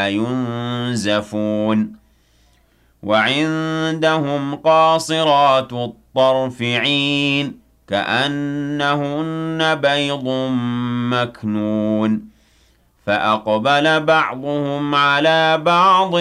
ينزفون وعندهم قاصرات الطرف عين كأنهن بيض مكنون فأقبل بعضهم على بعض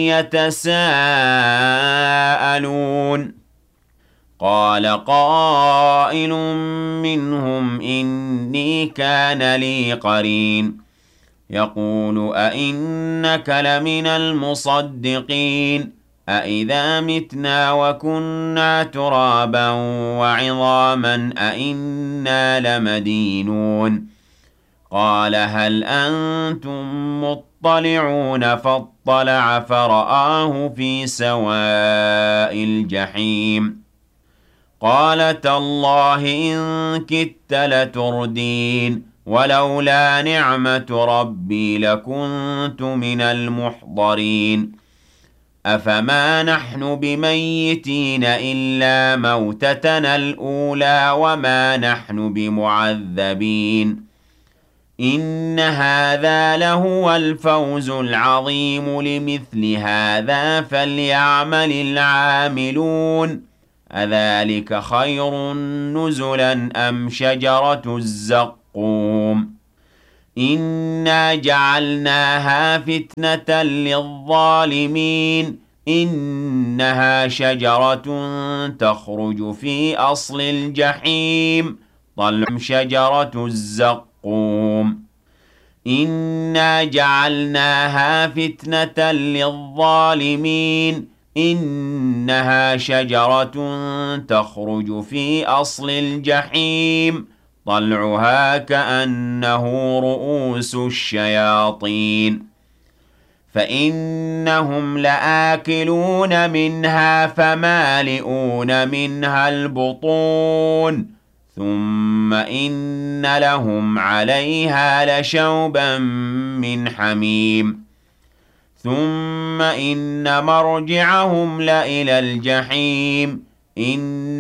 يتساءلون قال قائل منهم إني كان لي قرين يقول أئنك لمن المصدقين أئذا متنا وكنا ترابا وعظاما أئنا لمدينون قال هل أنتم مطلعون فاطلع فرآه في سواء الجحيم قال تالله إن كدت لتردين ولولا نعمة ربي لكنت من المحضرين أفما نحن بميتين إلا موتتنا الأولى وما نحن بمعذبين إن هذا لهو الفوز العظيم لمثل هذا فليعمل العاملون أذلك خير نزلا أم شجرة الزقوم إنا جعلناها فتنة للظالمين إنها شجرة تخرج في أصل الجحيم طلع شجرة الزقوم إنا جعلناها فتنة للظالمين إنها شجرة تخرج في أصل الجحيم طلعها كأنه رؤوس الشياطين فإنهم لآكلون منها فمالئون منها البطون ثم إن لهم عليها لشوبا من حميم ثم إن مرجعهم لإلى الجحيم